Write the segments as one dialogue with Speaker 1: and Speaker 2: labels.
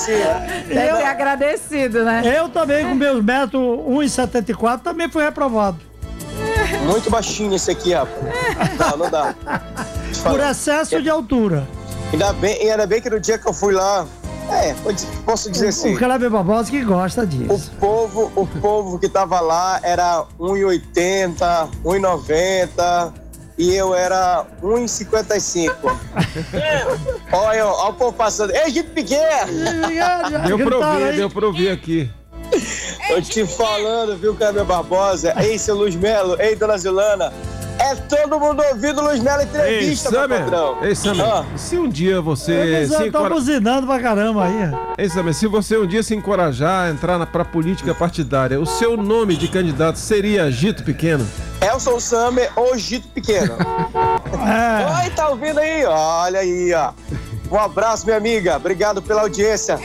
Speaker 1: Deve ter agradecido, né?
Speaker 2: Eu também, com meus metros 1,74, também fui reprovado.
Speaker 3: Muito baixinho esse aqui, rapaz. Não dá.
Speaker 2: Por excesso de altura.
Speaker 3: Ainda bem que no dia que eu fui lá, posso dizer assim.
Speaker 2: O Kleber Barbosa que gosta disso.
Speaker 3: O povo que tava lá era 1,80, 1,90 e eu era 1,55. Olha o povo passando. Ei, gente pequena!
Speaker 4: Deu pra ouvir aqui.
Speaker 3: Tô te falando, viu, Kleber Barbosa? Ei, seu Luiz Melo, ei, dona Zilana. É todo mundo ouvindo Luiz Melo entrevista, meu patrão.
Speaker 4: Ei, Samer, se um dia você...
Speaker 2: Tá buzinando pra caramba aí.
Speaker 4: Ei, Samer, se você um dia se encorajar a entrar pra política partidária, o seu nome de candidato seria Gito Pequeno?
Speaker 3: Elson Samer ou Gito Pequeno. Oi, tá ouvindo aí? Olha aí, ó. Um abraço, minha amiga. Obrigado pela audiência.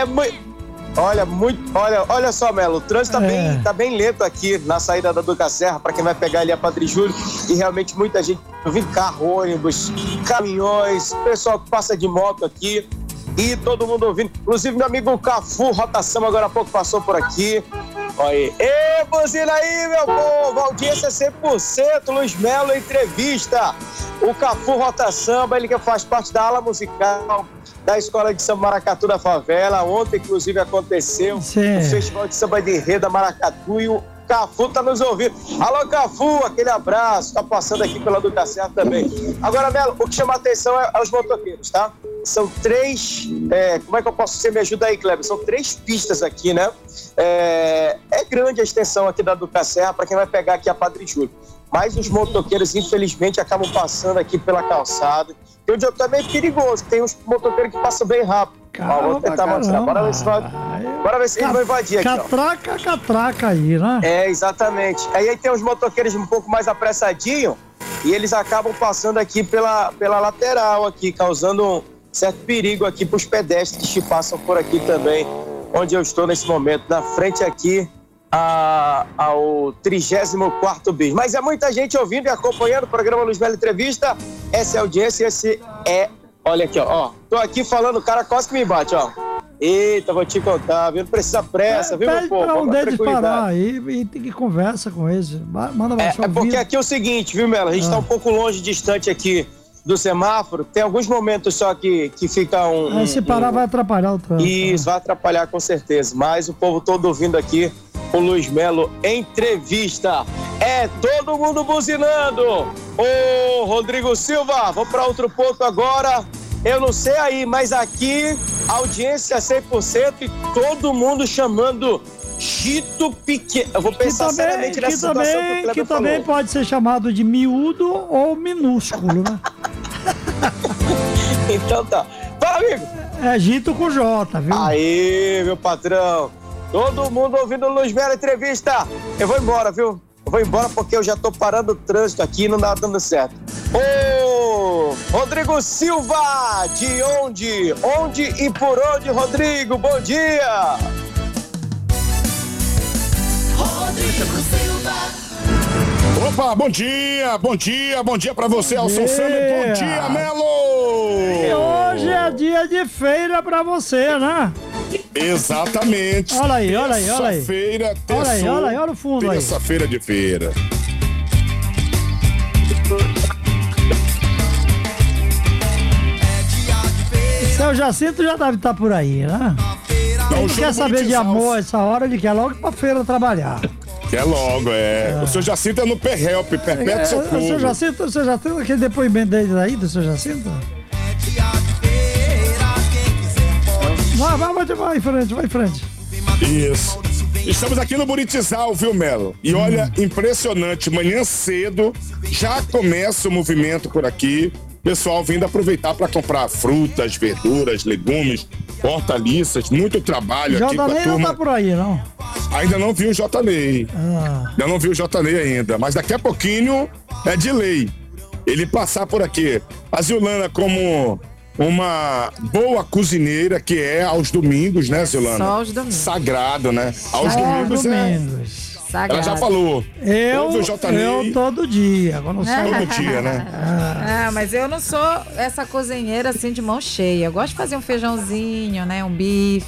Speaker 3: Olha só, Melo, o trânsito tá bem lento aqui na saída da Duca Serra, pra quem vai pegar ali a Padre Júlio, e realmente muita gente, eu vi carro, ônibus, caminhões, pessoal que passa de moto aqui, e todo mundo ouvindo, inclusive meu amigo Cafu Rotação agora há pouco passou por aqui. Olha aí, ei, buzina aí, meu povo, audiência 100%, Luiz Melo entrevista, o Cafu Rotação, ele que faz parte da ala musical da Escola de Samba Maracatu da Favela. Ontem, inclusive, aconteceu o Festival de Samba de Enredo da Maracatu e o Cafu tá nos ouvindo. Alô, Cafu, aquele abraço. Tá passando aqui pela Duca Serra também. Agora, Melo, o que chama a atenção é os motoqueiros, tá? São 3... como é que eu posso... Você me ajuda aí, Kleber? São 3 pistas aqui, né? É grande a extensão aqui da Duca Serra para quem vai pegar aqui a Padre Júlio. Mas os motoqueiros, infelizmente, acabam passando aqui pela calçada. E onde eu tô é meio perigoso. Tem uns motoqueiros que passam bem rápido. Vou tentar mostrar. Bora ver se eles vão invadir aqui.
Speaker 2: Catraca aí, né?
Speaker 3: Exatamente. Aí tem uns motoqueiros um pouco mais apressadinhos e eles acabam passando aqui pela lateral aqui, causando um certo perigo aqui para os pedestres que passam por aqui também, onde eu estou nesse momento, na frente aqui ao 34º bis. Mas é muita gente ouvindo e acompanhando o programa Luiz Melo Entrevista. Essa é a audiência, olha aqui, ó. Tô aqui falando, o cara quase que me bate, ó. Eita, vou te contar, viu? Não precisa pressa, viu, meu povo?
Speaker 2: Pede pra um deles parar aí e tem que conversa com eles. Manda baixar o
Speaker 3: porque aqui é o seguinte, viu, Melo? A gente tá um pouco longe, distante aqui do semáforo. Tem alguns momentos só que fica
Speaker 2: se parar vai atrapalhar o trânsito.
Speaker 3: Isso, vai atrapalhar com certeza. Mas o povo todo ouvindo aqui o Luiz Melo Entrevista. Todo mundo buzinando. Ô, Rodrigo Silva, vou para outro ponto agora. Eu não sei aí, mas aqui audiência 100% e todo mundo chamando Gito Pequeno. Eu vou pensar seriamente nessa situação que o Kleber falou.
Speaker 2: Que também pode ser chamado de miúdo ou minúsculo, né?
Speaker 3: Então tá. Fala, amigo.
Speaker 2: É Gito com J, viu?
Speaker 3: Aí, meu patrão. Todo mundo ouvindo o Luiz Melo Entrevista. Eu vou embora, viu? Eu vou embora porque eu já tô parando o trânsito aqui e não dá dando certo. Ô, Rodrigo Silva, de onde? Onde e por onde, Rodrigo? Bom dia!
Speaker 5: Rodrigo Silva.
Speaker 6: Opa, bom dia pra você, Elson Samer. Bom dia, Melo!
Speaker 2: E hoje é dia de feira pra você, né?
Speaker 6: Exatamente.
Speaker 2: Olha aí.
Speaker 6: Terça-feira,
Speaker 2: olha o fundo aí.
Speaker 6: Terça-feira de feira.
Speaker 2: Seu Jacinto já deve estar por aí, né? Não quer saber de amor essa hora, ele quer logo pra feira trabalhar.
Speaker 6: Quer logo, O seu Jacinto é no Perhelp, Perpétuo Socorro.
Speaker 2: O seu Jacinto, aquele depoimento dele aí, do seu Jacinto? Vai em frente.
Speaker 6: Isso. Estamos aqui no Buritizal, viu, Melo? E olha, impressionante, manhã cedo já começa o movimento por aqui. Pessoal vindo aproveitar para comprar frutas, verduras, legumes, hortaliças, muito trabalho aqui com a turma.
Speaker 2: Não tá por aí, não?
Speaker 6: Ainda não vi o J-Lei. Ainda não vi o J-Lei ainda, mas daqui a pouquinho é de lei ele passar por aqui. A Zilana, como uma boa cozinheira, que é aos domingos, né, Zilana?
Speaker 1: Só aos domingos.
Speaker 6: Sagrado, né? Aos domingos.
Speaker 1: Sagrado.
Speaker 6: Ela já falou.
Speaker 2: Eu todo dia. Agora não sou
Speaker 6: todo dia, né?
Speaker 1: Mas eu não sou essa cozinheira assim de mão cheia. Eu gosto de fazer um feijãozinho, né? Um bife.